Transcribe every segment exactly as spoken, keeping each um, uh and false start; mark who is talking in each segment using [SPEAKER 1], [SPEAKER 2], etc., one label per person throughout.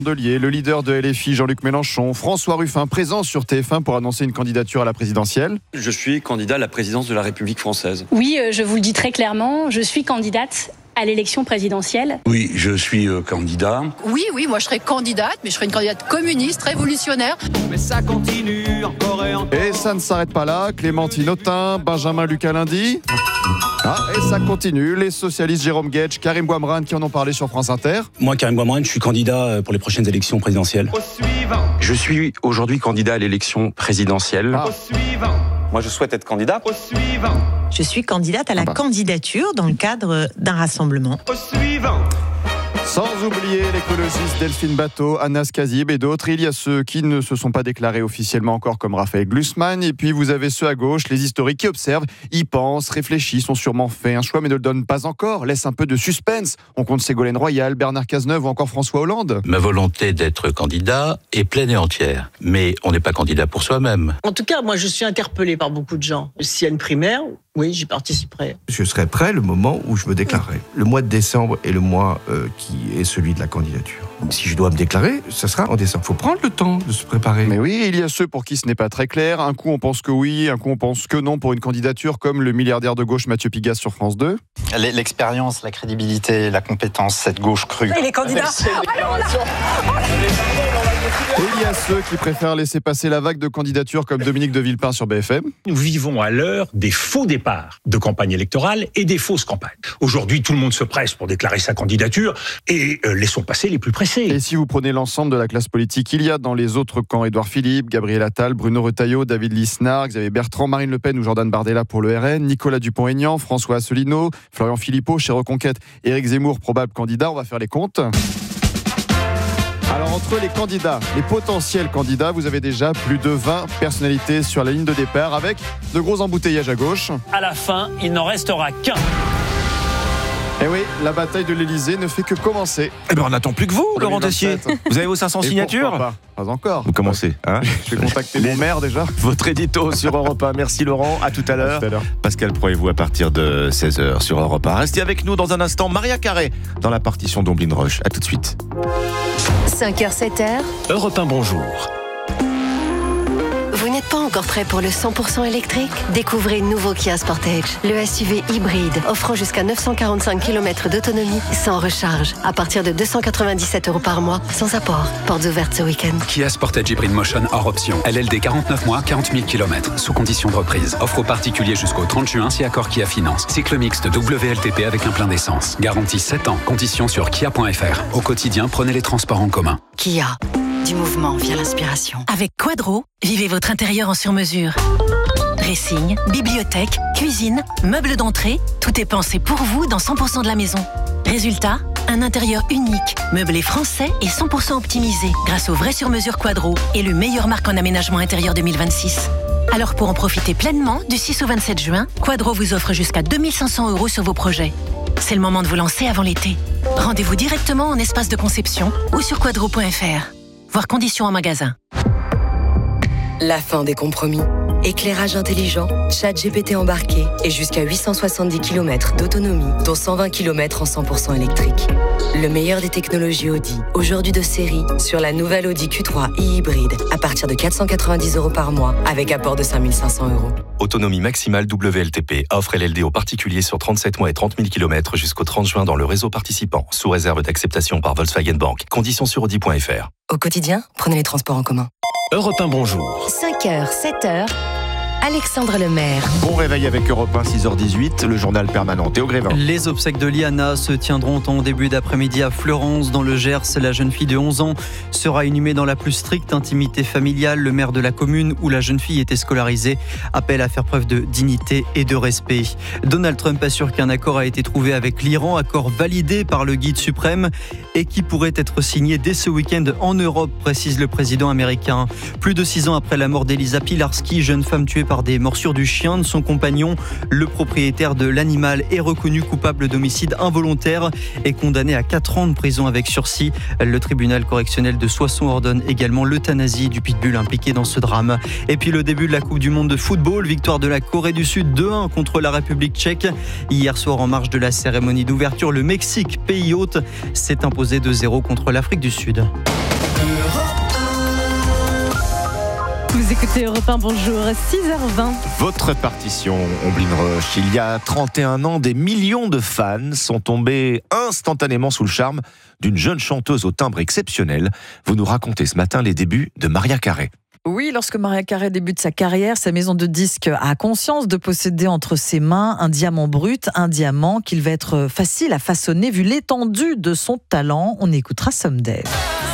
[SPEAKER 1] Delier, le leader de L F I, Jean-Luc Mélenchon, François Ruffin, présent sur T F un pour annoncer une candidature à la présidentielle.
[SPEAKER 2] Je suis candidat à la présidence de la République française.
[SPEAKER 3] Oui, je vous le dis très clairement, je suis candidate à l'élection présidentielle.
[SPEAKER 4] Oui, je suis euh, candidat.
[SPEAKER 5] Oui, oui, moi je serai candidate, mais je serai une candidate communiste, révolutionnaire.
[SPEAKER 6] Mais ça continue encore et encore.
[SPEAKER 1] Et ça ne s'arrête pas là. Clémentine Autain, Benjamin Lucas lundi. Ah, et ça continue. Les socialistes Jérôme Guedj, Karim Bouamrane qui en ont parlé sur France Inter.
[SPEAKER 4] Moi, Karim Bouamrane, je suis candidat pour les prochaines élections présidentielles.
[SPEAKER 6] Au suivant.
[SPEAKER 7] Je suis aujourd'hui candidat à l'élection présidentielle.
[SPEAKER 1] Ah.
[SPEAKER 6] Au suivant.
[SPEAKER 2] Moi, je souhaite être candidat.
[SPEAKER 6] Au suivant.
[SPEAKER 8] Je suis candidate à la
[SPEAKER 1] Ah bah.
[SPEAKER 8] candidature dans le cadre d'un rassemblement.
[SPEAKER 6] Au suivant.
[SPEAKER 1] Sans oublier l'écologiste Delphine Batho, Anas Kazib et d'autres. Il y a ceux qui ne se sont pas déclarés officiellement encore comme Raphaël Glucksmann. Et puis vous avez ceux à gauche, les historiques qui observent, y pensent, réfléchissent, ont sûrement fait un choix mais ne le donnent pas encore. Laisse un peu de suspense. On compte Ségolène Royal, Bernard Cazeneuve ou encore François Hollande.
[SPEAKER 9] Ma volonté d'être candidat est pleine et entière. Mais on n'est pas candidat pour soi-même.
[SPEAKER 10] En tout cas, moi, je suis interpellée par beaucoup de gens. S'il y a une primaire, oui, j'y participerai.
[SPEAKER 11] Je serai prêt le moment où je me déclarerai. Le mois de décembre est le mois euh, qui est celui de la candidature. Si je dois me déclarer, ça sera en décembre. Il faut prendre le temps de se préparer.
[SPEAKER 1] Mais oui, il y a ceux pour qui ce n'est pas très clair. Un coup on pense que oui, un coup on pense que non pour une candidature, comme le milliardaire de gauche Mathieu Pigasse sur France deux.
[SPEAKER 7] L'expérience, la crédibilité, la compétence, cette gauche crue.
[SPEAKER 8] Il est candidat.
[SPEAKER 1] Et il y a ceux qui préfèrent laisser passer la vague de candidatures comme Dominique de Villepin sur B F M.
[SPEAKER 12] Nous vivons à l'heure des faux départs de campagne électorale et des fausses campagnes. Aujourd'hui, tout le monde se presse pour déclarer sa candidature et euh, laissons passer les plus pressés.
[SPEAKER 1] Et si vous prenez l'ensemble de la classe politique, il y a dans les autres camps Édouard Philippe, Gabriel Attal, Bruno Retailleau, David Lisnard, Xavier Bertrand, Marine Le Pen ou Jordan Bardella pour le R N, Nicolas Dupont-Aignan, François Asselineau, Florian Philippot, chez Reconquête, Éric Zemmour, probable candidat. On va faire les comptes. Alors entre les candidats, les potentiels candidats, vous avez déjà plus de vingt personnalités sur la ligne de départ avec de gros embouteillages à gauche.
[SPEAKER 12] À la fin, il n'en restera qu'un.
[SPEAKER 1] Et oui, la bataille de l'Elysée ne fait que commencer.
[SPEAKER 13] Eh ben on n'attend plus que vous, Laurent Tessier. Vous avez vos cinq cents
[SPEAKER 1] Et
[SPEAKER 13] signatures
[SPEAKER 1] pas, pas encore.
[SPEAKER 13] Vous commencez, hein?
[SPEAKER 1] Je vais contacter mon maire déjà.
[SPEAKER 13] Votre édito sur Europe un. Merci Laurent, à tout à l'heure.
[SPEAKER 1] À tout à l'heure.
[SPEAKER 13] Pascal Pro et vous à partir de seize heures sur Europe un. Restez avec nous dans un instant. Maria Carré dans la partition d'Omblin Roche. À tout de suite.
[SPEAKER 14] cinq heures, sept heures.
[SPEAKER 13] Europe un, bonjour.
[SPEAKER 14] Vous n'êtes pas encore prêt pour le cent pour cent électrique? Découvrez le nouveau Kia Sportage, le S U V hybride offrant jusqu'à neuf cent quarante-cinq kilomètres d'autonomie sans recharge, à partir de deux cent quatre-vingt-dix-sept euros par mois, sans apport. Portes ouvertes ce week-end.
[SPEAKER 15] Kia Sportage Hybrid Motion hors option. L L D quarante-neuf mois, quarante mille kilomètres, sous condition de reprise. Offre aux particuliers jusqu'au trente juin si accord Kia Finance. Cycle mixte W L T P avec un plein d'essence. Garantie sept ans. Conditions sur kia point f r. Au quotidien, prenez les transports en commun.
[SPEAKER 14] Kia. Du mouvement via l'inspiration.
[SPEAKER 8] Avec Quadro, vivez votre intérieur en sur-mesure. Dressing, bibliothèque, cuisine, meubles d'entrée, tout est pensé pour vous dans cent pour cent de la maison. Résultat, un intérieur unique, meublé français et cent pour cent optimisé grâce au vrai sur-mesure Quadro et le meilleur marque en aménagement intérieur deux mille vingt-six. Alors pour en profiter pleinement, du six au vingt-sept juin, Quadro vous offre jusqu'à deux mille cinq cents euros sur vos projets. C'est le moment de vous lancer avant l'été. Rendez-vous directement en espace de conception ou sur quadro point f r. Voir conditions en magasin.
[SPEAKER 14] La fin des compromis. Éclairage intelligent, chat G P T embarqué et jusqu'à huit cent soixante-dix kilomètres d'autonomie, dont cent vingt kilomètres en cent pour cent électrique. Le meilleur des technologies Audi, aujourd'hui de série, sur la nouvelle Audi Q trois e-hybride, à partir de quatre cent quatre-vingt-dix euros par mois, avec apport de cinq mille cinq cents euros.
[SPEAKER 7] Autonomie maximale W L T P. Offre L L D aux particuliers sur trente-sept mois et trente mille kilomètres jusqu'au trente juin dans le réseau participant, sous réserve d'acceptation par Volkswagen Bank. Conditions sur audi point f r.
[SPEAKER 14] Au quotidien, prenez les transports en commun.
[SPEAKER 13] Europe un, bonjour.
[SPEAKER 14] cinq heures, sept heures. Alexandre Lemaire.
[SPEAKER 13] Bon réveil avec Europe un, six heures dix-huit, le journal permanent. Théo Grévin.
[SPEAKER 16] Les obsèques de Liana se tiendront en début d'après-midi à Fleurance, dans le Gers. La jeune fille de onze ans sera inhumée dans la plus stricte intimité familiale. Le maire de la commune où la jeune fille était scolarisée appelle à faire preuve de dignité et de respect. Donald Trump assure qu'un accord a été trouvé avec l'Iran, accord validé par le guide suprême et qui pourrait être signé dès ce week-end en Europe, précise le président américain. Plus de six ans après la mort d'Elisa Pilarski, jeune femme tuée par par des morsures du chien de son compagnon. Le propriétaire de l'animal est reconnu coupable d'homicide involontaire et condamné à quatre ans de prison avec sursis. Le tribunal correctionnel de Soissons ordonne également l'euthanasie du pitbull impliqué dans ce drame. Et puis le début de la Coupe du Monde de football, victoire de la Corée du Sud deux un contre la République tchèque. Hier soir, en marge de la cérémonie d'ouverture, le Mexique, pays hôte, s'est imposé deux zéro contre l'Afrique du Sud.
[SPEAKER 17] Vous écoutez Europe un, bonjour, six heures vingt.
[SPEAKER 13] Votre partition, Omblin Roche. Il y a trente et un ans, des millions de fans sont tombés instantanément sous le charme d'une jeune chanteuse au timbre exceptionnel. Vous nous racontez ce matin les débuts de Maria Carey.
[SPEAKER 18] Oui, lorsque Maria Carey débute sa carrière, sa maison de disques a conscience de posséder entre ses mains un diamant brut, un diamant qu'il va être facile à façonner vu l'étendue de son talent. On écoutera Someday.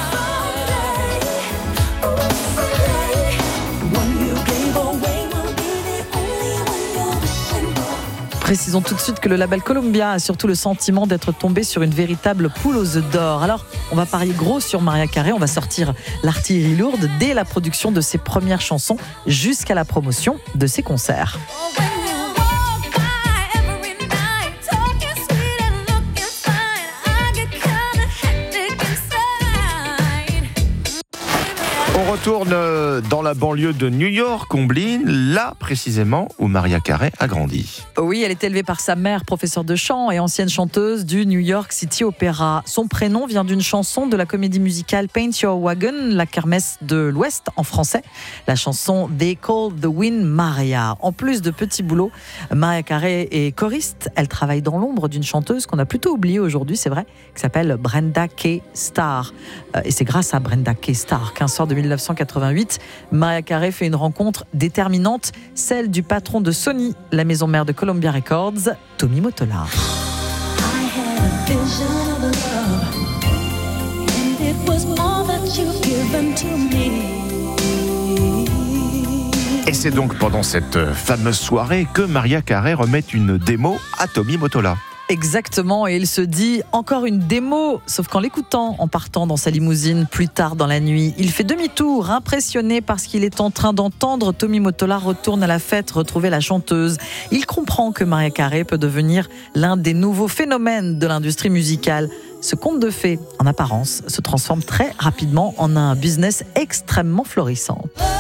[SPEAKER 18] Précisons tout de suite que le label Columbia a surtout le sentiment d'être tombé sur une véritable poule aux œufs d'or. Alors, on va parier gros sur Maria Carey, on va sortir l'artillerie lourde dès la production de ses premières chansons jusqu'à la promotion de ses concerts.
[SPEAKER 13] On retourne dans la banlieue de New York, Omblin, là précisément où Maria Carey a grandi.
[SPEAKER 18] Oui, elle est élevée par sa mère, professeure de chant et ancienne chanteuse du New York City Opera. Son prénom vient d'une chanson de la comédie musicale Paint Your Wagon, la kermesse de l'Ouest en français. La chanson They Call the Wind Maria. En plus de petits boulots, Maria Carey est choriste. Elle travaille dans l'ombre d'une chanteuse qu'on a plutôt oubliée aujourd'hui, c'est vrai, qui s'appelle Brenda K. Starr. Et c'est grâce à Brenda K. Starr qu'un soir de mille neuf cent quatre-vingt-huit, Maria Carey fait une rencontre déterminante, celle du patron de Sony, la maison mère de Columbia Records, Tommy Mottola.
[SPEAKER 13] Et c'est donc pendant cette fameuse soirée que Maria Carey remet une démo à Tommy Mottola.
[SPEAKER 18] Exactement, et il se dit encore une démo, sauf qu'en l'écoutant, en partant dans sa limousine plus tard dans la nuit, il fait demi-tour, impressionné par ce qu'il est en train d'entendre. Tommy Mottola retourne à la fête retrouver la chanteuse. Il comprend que Maria Carey peut devenir l'un des nouveaux phénomènes de l'industrie musicale. Ce conte de fées, en apparence, se transforme très rapidement en un business extrêmement florissant.